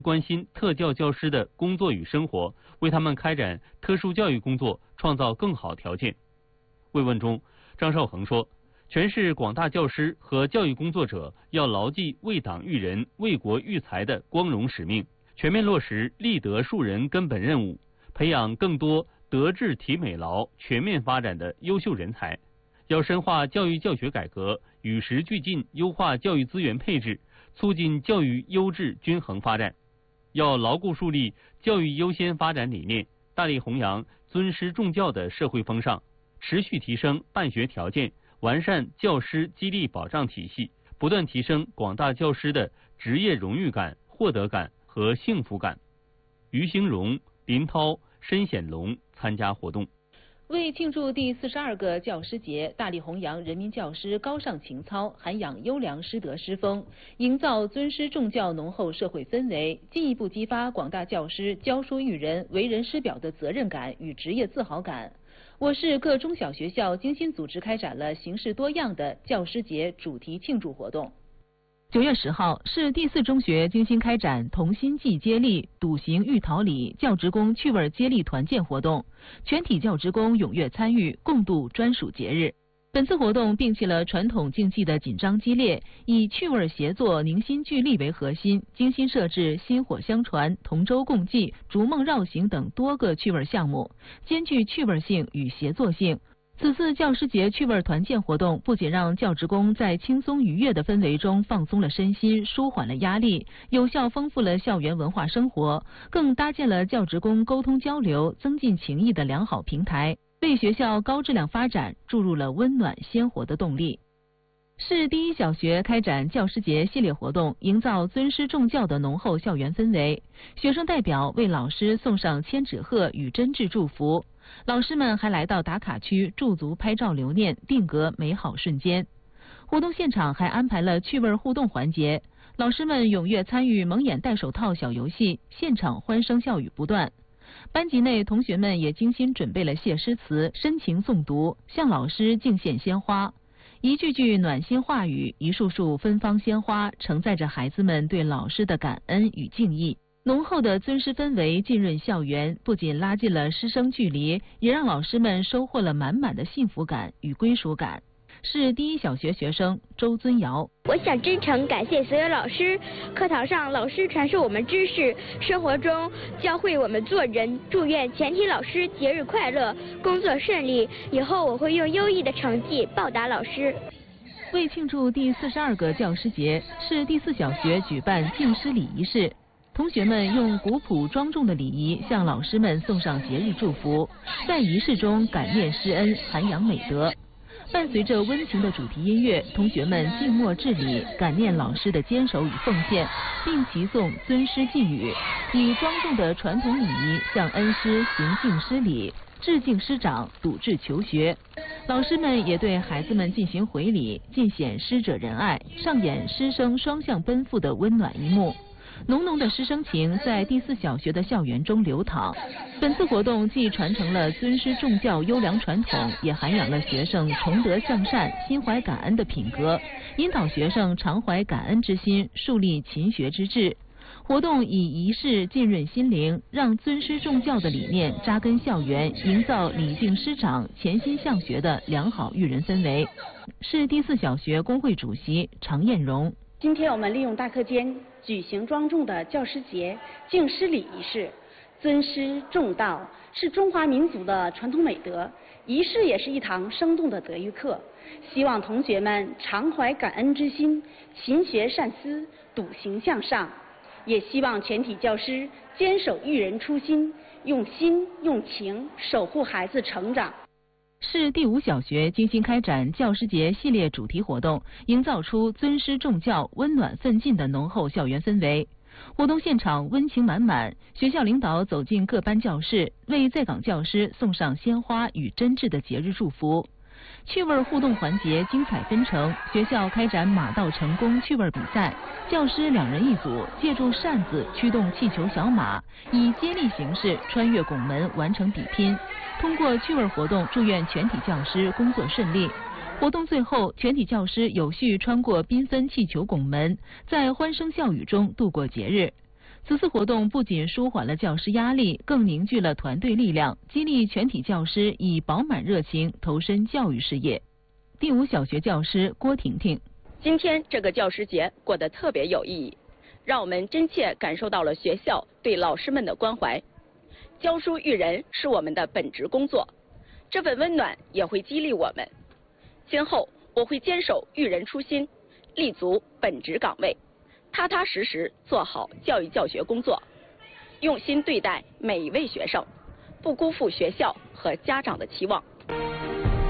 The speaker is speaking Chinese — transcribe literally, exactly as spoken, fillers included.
关心特教教师的工作与生活，为他们开展特殊教育工作创造更好条件。慰问中，张绍恒说，全市广大教师和教育工作者要牢记为党育人、为国育才的光荣使命，全面落实立德树人根本任务，培养更多德智体美劳全面发展的优秀人才。要深化教育教学改革，与时俱进优化教育资源配置，促进教育优质均衡发展。要牢固树立教育优先发展理念，大力弘扬尊师重教的社会风尚，持续提升办学条件，完善教师激励保障体系，不断提升广大教师的职业荣誉感、获得感和幸福感。于兴荣、林涛、申显龙参加活动。 为庆祝第四十二个教师节，大力弘扬人民教师高尚情操，涵养优良师德师风，营造尊师重教浓厚社会氛围，进一步激发广大教师教书育人、为人师表的责任感与职业自豪感。我市各中小学校精心组织开展了形式多样的教师节主题庆祝活动。九月十号，市第四中学精心开展同心祭接力、笃行育桃李教职工趣味接力团建活动，全体教职工踊跃参与，共度专属节日。本次活动摒弃了传统竞技的紧张激烈，以趣味协作、凝心聚力为核心，精心设置薪火相传、同舟共济、逐梦绕行等多个趣味项目，兼具趣味性与协作性。此次教师节趣味团建活动不仅让教职工在轻松愉悦的氛围中放松了身心，舒缓了压力，有效丰富了校园文化生活，更搭建了教职工沟通交流、增进情谊的良好平台，为学校高质量发展注入了温暖鲜活的动力。市第一小学开展教师节系列活动，营造尊师重教的浓厚校园氛围。学生代表为老师送上千纸鹤与真挚祝福，老师们还来到打卡区驻足拍照留念，定格美好瞬间。活动现场还安排了趣味互动环节，老师们踊跃参与蒙眼戴手套小游戏，现场欢声笑语不断。班级内同学们也精心准备了谢诗词，深情诵读，向老师敬献鲜花。一句句暖心话语，一束束芬芳鲜花，承载着孩子们对老师的感恩与敬意。浓厚的尊师氛围浸润校园，不仅拉近了师生距离，也让老师们收获了满满的幸福感与归属感。市第一小学学生周尊尧， 我想真诚感谢所有老师，课堂上老师传授我们知识，生活中教会我们做人。祝愿全体老师节日快乐，工作顺利，以后我会用优异的成绩报答老师。 为庆祝第四十二个教师节，市第四小学举办敬师礼仪式，同学们用古朴庄重的礼仪向老师们送上节日祝福，在仪式中感念师恩，涵养美德。伴随着温情的主题音乐，同学们静默致礼，感念老师的坚守与奉献，并齐颂尊师寄语，以庄重的传统礼仪向恩师行敬师礼，致敬师长，笃志求学。老师们也对孩子们进行回礼，尽显师者仁爱，上演师生双向奔赴的温暖一幕。浓浓的师生情在第四小学的校园中流淌。本次活动既传承了尊师重教优良传统，也涵养了学生崇德向善、心怀感恩的品格，引导学生常怀感恩之心，树立勤学之志。活动以仪式浸润心灵，让尊师重教的理念扎根校园，营造礼敬师长、潜心向学的良好育人氛围。市第四小学工会主席常艳荣， 今天我们利用大课间举行庄重的教师节敬师礼仪式。尊师重道是中华民族的传统美德，仪式也是一堂生动的德育课。希望同学们常怀感恩之心，勤学善思，笃行向上。也希望全体教师坚守育人初心，用心用情守护孩子成长。 市第五小学精心开展教师节系列主题活动，营造出尊师重教、温暖奋进的浓厚校园氛围。活动现场温情满满，学校领导走进各班教室，为在岗教师送上鲜花与真挚的节日祝福。趣味互动环节精彩纷呈，学校开展马到成功趣味比赛，教师两人一组，借助扇子驱动气球小马，以接力形式穿越拱门完成比拼。通过趣味活动，祝愿全体教师工作顺利。活动最后，全体教师有序穿过缤纷气球拱门，在欢声笑语中度过节日。 此次活动不仅舒缓了教师压力，更凝聚了团队力量，激励全体教师以饱满热情投身教育事业。第五小学教师郭婷婷： 今天这个教师节过得特别有意义，让我们真切感受到了学校对老师们的关怀。教书育人是我们的本职工作，这份温暖也会激励我们。今后我会坚守育人初心，立足本职岗位，踏踏实实做好教育教学工作，用心对待每一位学生，不辜负学校和家长的期望。